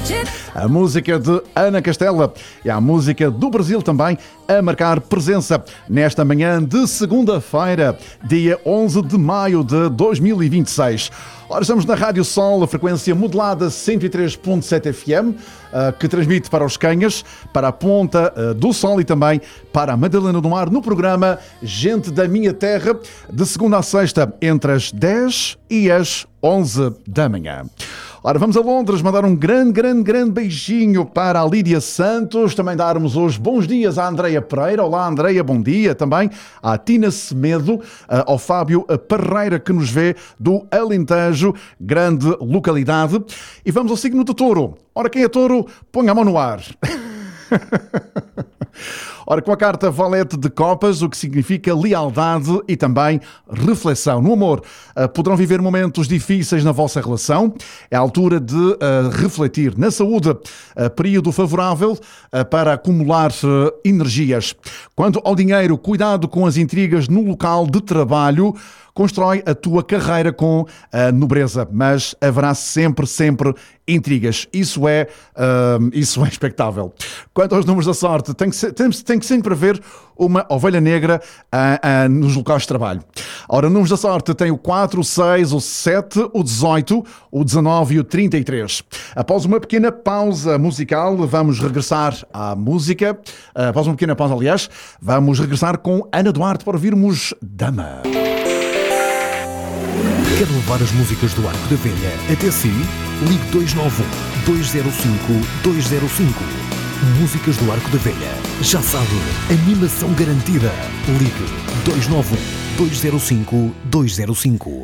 A música de Ana Castela e a música do Brasil também a marcar presença nesta manhã de segunda-feira, dia 11 de maio de 2026. Ora, estamos na Rádio Sol, a frequência modulada 103.7 FM, que transmite para os Canhas, para a Ponta do Sol e também para a Madalena do Mar, no programa Gente da Minha Terra, de segunda a sexta, entre as 10 e as 11 da manhã. Ora, vamos a Londres mandar um grande beijinho para a Lídia Santos, também darmos os bons dias à Andreia Pereira. Olá, Andreia, bom dia. Também à Tina Semedo, ao Fábio Parreira, que nos vê do Alentejo, grande localidade. E vamos ao signo do Touro. Ora, quem é Touro, põe a mão no ar. Ora, com a carta Valete de Copas, o que significa lealdade e também reflexão. No amor, poderão viver momentos difíceis na vossa relação. É a altura de refletir. Na saúde, período favorável para acumular energias. Quanto ao dinheiro, cuidado com as intrigas no local de trabalho. Constrói a tua carreira com a nobreza, mas haverá sempre intrigas. Isso é expectável. Quanto aos números da sorte, tem que sempre haver uma ovelha negra nos locais de trabalho. Ora, números da sorte tem o 4, o 6, o 7, o 18, o 19 e o 33. Após uma pequena pausa musical, vamos regressar à música. Após uma pequena pausa, aliás, vamos regressar com Ana Duarte para ouvirmos Dama. Quer levar as músicas do Arco da Velha até si? Ligue 291-205-205. Músicas do Arco da Velha. Já sabe, animação garantida. Ligue 291-205-205.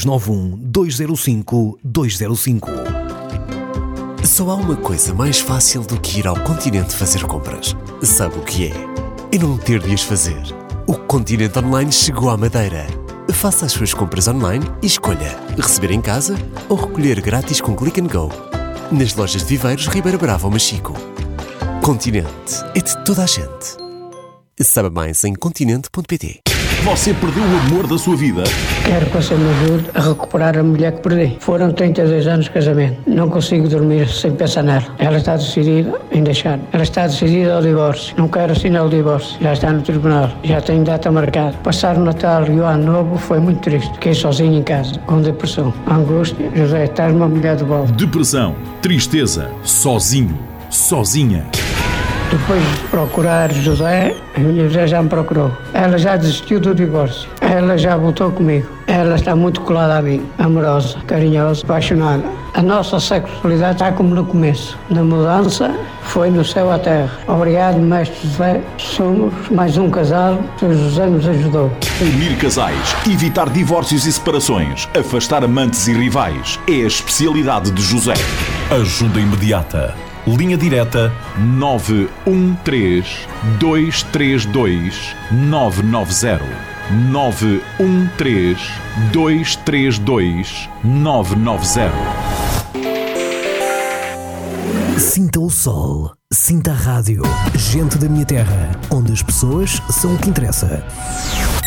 291-205-205. Só há uma coisa mais fácil do que ir ao Continente fazer compras. Sabe o que é? E não ter de as fazer. O Continente Online chegou à Madeira. Faça as suas compras online e escolha receber em casa ou recolher grátis com Click and Go. Nas lojas de Viveiros, Ribeira Brava ou Machico. Continente é de toda a gente. Saiba mais em continente.pt. Você perdeu o amor da sua vida? Quero que você me ajude a recuperar a mulher que perdi. Foram 32 anos de casamento. Não consigo dormir sem pensar nela. Ela está decidida em deixar. Ela está decidida ao divórcio. Não quero assinar o divórcio. Já está no tribunal. Já tenho data marcada. Passar o Natal e o Ano Novo foi muito triste. Fiquei sozinho em casa, com depressão, angústia. José, estás uma mulher de volta. Depressão, tristeza, sozinho, sozinha. Depois de procurar José, a minha José já me procurou. Ela já desistiu do divórcio. Ela já voltou comigo. Ela está muito colada a mim, amorosa, carinhosa, apaixonada. A nossa sexualidade está como no começo. Na mudança, foi no céu à terra. Obrigado, mestre José. Somos mais um casal que o José nos ajudou. Unir casais, evitar divórcios e separações, afastar amantes e rivais. É a especialidade de José. Ajuda imediata. Linha direta 913-232-990. 913-232-990. Sinta o sol, sinta a rádio. Gente da Minha Terra, onde as pessoas são o que interessa.